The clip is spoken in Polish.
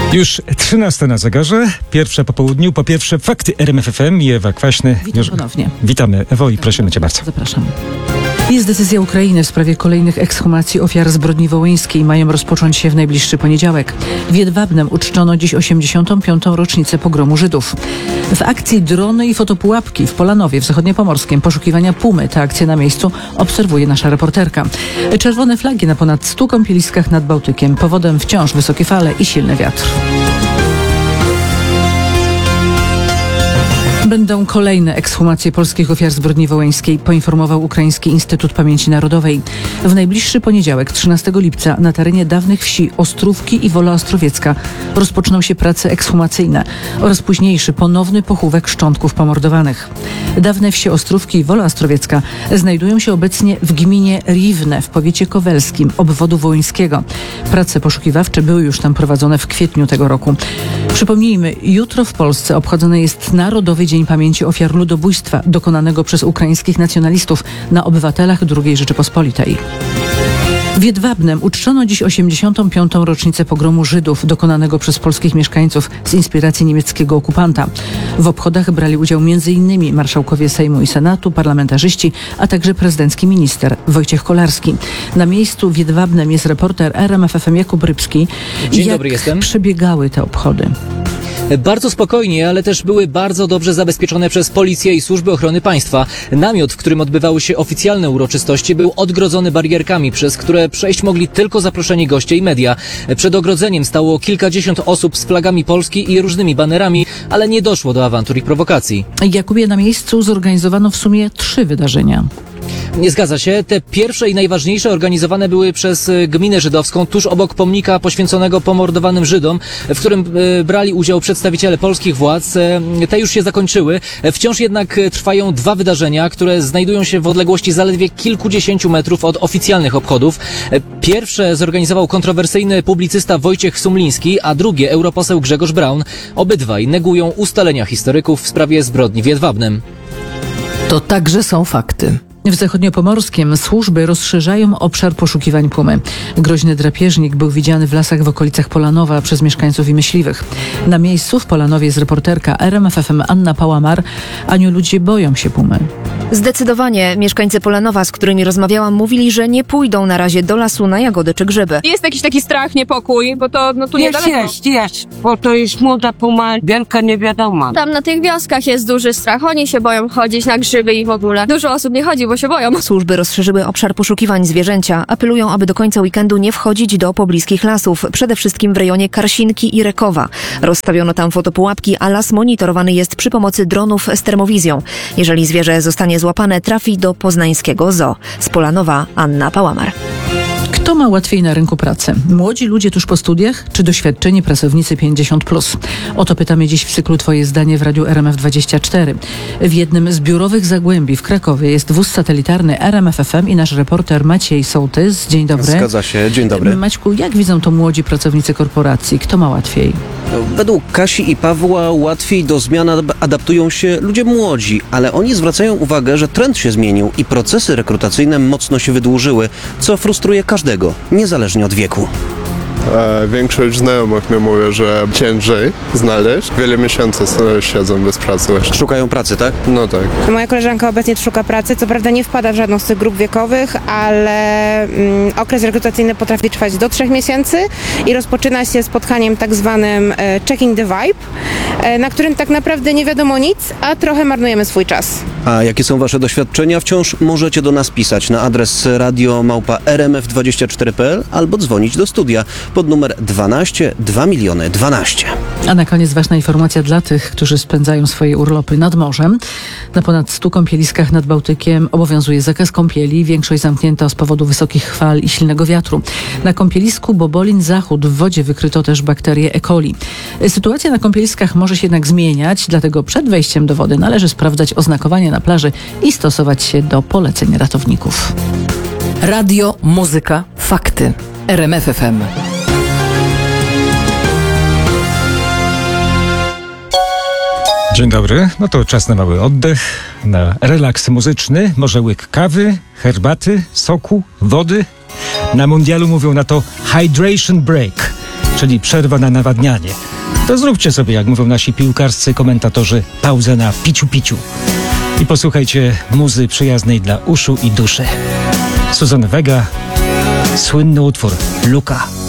Już 13 na zegarze, pierwsze po południu, po pierwsze fakty RMF FM i Ewa Kwaśny. Witam ponownie. Witamy, Ewo, i prosimy Cię bardzo. Zapraszam. Jest decyzja Ukrainy w sprawie kolejnych ekshumacji ofiar zbrodni wołyńskiej. Mają rozpocząć się w najbliższy poniedziałek. W Jedwabnem uczczono dziś 85. rocznicę pogromu Żydów. W akcji drony i fotopułapki w Polanowie w Zachodniopomorskiem poszukiwania pumy. Tę akcję na miejscu obserwuje nasza reporterka. Czerwone flagi na ponad 100 kąpieliskach nad Bałtykiem. Powodem wciąż wysokie fale i silny wiatr. Będą kolejne ekshumacje polskich ofiar zbrodni wołyńskiej, poinformował Ukraiński Instytut Pamięci Narodowej. W najbliższy poniedziałek, 13 lipca, na terenie dawnych wsi Ostrówki i Wola Ostrowiecka rozpoczną się prace ekshumacyjne oraz późniejszy ponowny pochówek szczątków pomordowanych. Dawne wsie Ostrówki i Wola Ostrowiecka znajdują się obecnie w gminie Riwne w powiecie kowelskim obwodu wołyńskiego. Prace poszukiwawcze były już tam prowadzone w kwietniu tego roku. Przypomnijmy, jutro w Polsce obchodzony jest Narodowy Dzień Pamięci Ofiar Ludobójstwa dokonanego przez ukraińskich nacjonalistów na obywatelach II Rzeczypospolitej. W Jedwabnem uczczono dziś 85. rocznicę pogromu Żydów dokonanego przez polskich mieszkańców z inspiracji niemieckiego okupanta. W obchodach brali udział m.in. marszałkowie Sejmu i Senatu, parlamentarzyści, a także prezydencki minister Wojciech Kolarski. Na miejscu w Jedwabnem jest reporter RMF FM Jakub Rybski. Dzień dobry, jestem. Jak przebiegały te obchody? Bardzo spokojnie, ale też były bardzo dobrze zabezpieczone przez policję i służby ochrony państwa. Namiot, w którym odbywały się oficjalne uroczystości, był odgrodzony barierkami, przez które przejść mogli tylko zaproszeni goście i media. Przed ogrodzeniem stało kilkadziesiąt osób z flagami Polski i różnymi banerami, ale nie doszło do awantur i prowokacji. Jakubie, na miejscu zorganizowano w sumie 3 wydarzenia. Nie zgadza się. Te pierwsze i najważniejsze organizowane były przez gminę żydowską tuż obok pomnika poświęconego pomordowanym Żydom, w którym brali udział przedstawiciele polskich władz. Te już się zakończyły. Wciąż jednak trwają 2 wydarzenia, które znajdują się w odległości zaledwie kilkudziesięciu metrów od oficjalnych obchodów. Pierwsze zorganizował kontrowersyjny publicysta Wojciech Sumliński, a drugie europoseł Grzegorz Braun. Obydwaj negują ustalenia historyków w sprawie zbrodni w Jedwabnem. To także są fakty. W Zachodniopomorskiem służby rozszerzają obszar poszukiwań pumy. Groźny drapieżnik był widziany w lasach w okolicach Polanowa przez mieszkańców i myśliwych. Na miejscu w Polanowie jest reporterka RMF FM Anna Pałamar. Aniu, ludzie boją się pumy. Zdecydowanie. Mieszkańcy Polanowa, z którymi rozmawiałam, mówili, że nie pójdą na razie do lasu na jagody czy grzyby. Jest jakiś taki strach, niepokój, bo to tu niedaleko. Jest, bo to jest młoda puma, wielka nie wiadomo. Tam na tych wioskach jest duży strach, oni się boją chodzić na grzyby i w ogóle. Dużo osób nie chodzi, bo się boją. Służby rozszerzyły obszar poszukiwań zwierzęcia. Apelują, aby do końca weekendu nie wchodzić do pobliskich lasów, przede wszystkim w rejonie Karsinki i Rekowa. Rozstawiono tam fotopułapki, a las monitorowany jest przy pomocy dronów z termowizją. Jeżeli zwierzę zostanie złapane, trafi do poznańskiego zoo. Z Polanowa Anna Pałamar. Kto ma łatwiej na rynku pracy? Młodzi ludzie tuż po studiach, czy doświadczeni pracownicy 50+? O to pytamy dziś w cyklu Twoje zdanie w Radiu RMF24. W jednym z biurowych zagłębi w Krakowie jest wóz satelitarny RMF FM i nasz reporter Maciej Sołtys. Dzień dobry. Zgadza się, dzień dobry. Maćku, jak widzą to młodzi pracownicy korporacji? Kto ma łatwiej? Według Kasi i Pawła łatwiej do zmian adaptują się ludzie młodzi, ale oni zwracają uwagę, że trend się zmienił i procesy rekrutacyjne mocno się wydłużyły, co frustruje każdego, niezależnie od wieku. Większość znajomych mi mówi, że ciężej znaleźć. Wiele miesięcy siedzą bez pracy. Szukają pracy, tak? No tak. Moja koleżanka obecnie szuka pracy, co prawda nie wpada w żadną z tych grup wiekowych, ale okres rekrutacyjny potrafi trwać do 3 miesięcy i rozpoczyna się spotkaniem tak zwanym checking the vibe, na którym tak naprawdę nie wiadomo nic, a trochę marnujemy swój czas. A jakie są wasze doświadczenia? Wciąż możecie do nas pisać na adres radio@rmf24.pl albo dzwonić do studia pod numer 12 2 miliony 12. A na koniec ważna informacja dla tych, którzy spędzają swoje urlopy nad morzem. Na ponad 100 kąpieliskach nad Bałtykiem obowiązuje zakaz kąpieli, większość zamknięta z powodu wysokich fal i silnego wiatru. Na kąpielisku Bobolin Zachód w wodzie wykryto też bakterię E. coli. Sytuacja na kąpieliskach może się jednak zmieniać, dlatego przed wejściem do wody należy sprawdzać oznakowanie na plaży i stosować się do poleceń ratowników. Radio, muzyka, fakty. RMF FM. Dzień dobry, no to czas na mały oddech, na relaks muzyczny, może łyk kawy, herbaty, soku, wody. Na mundialu mówią na to hydration break, czyli przerwa na nawadnianie. To zróbcie sobie, jak mówią nasi piłkarscy komentatorzy, pauzę na piciu. I posłuchajcie muzy przyjaznej dla uszu i duszy. Suzanna Vega, słynny utwór Luka.